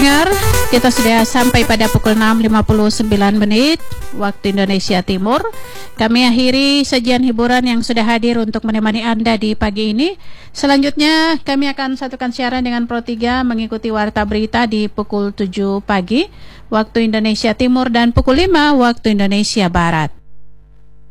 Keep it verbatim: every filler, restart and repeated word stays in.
pendengar, kita sudah sampai pada pukul enam lima puluh sembilan menit waktu Indonesia Timur. Kami akhiri sajian hiburan yang sudah hadir untuk menemani Anda di pagi ini. Selanjutnya kami akan satukan siaran dengan Pro tiga mengikuti warta berita di pukul tujuh pagi waktu Indonesia Timur dan pukul lima waktu Indonesia Barat.